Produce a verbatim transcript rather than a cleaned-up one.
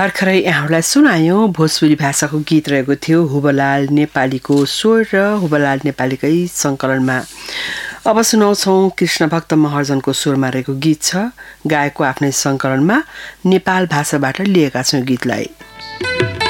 भर्खरै यहाँहरूलाई सुनायौं भोजपुरी भाषाको गीत रहेको थियो हुबलाल नेपालीको स्वर र हुबलाल नेपालीकै संकलनमा। अब सुनाउँछौं कृष्ण भक्त महर्जनको स्वरमा रहेको गीत छ, गायकको आफ्नै संकलनमा नेपाल भाषाबाट लिएका छौं गीतलाई।